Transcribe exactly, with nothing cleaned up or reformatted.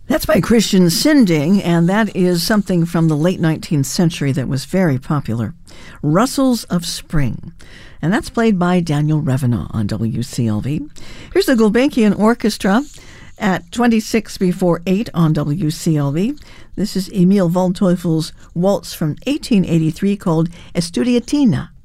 That's by Christian Sinding, and that is something from the late nineteenth century that was very popular. Rustles of Spring. And that's played by Daniel Revenant on W C L V. Here's the Gulbenkian Orchestra at twenty-six before eight on W C L V. This is Emil Waldteufel's waltz from eighteen eighty-three called Estudiantina.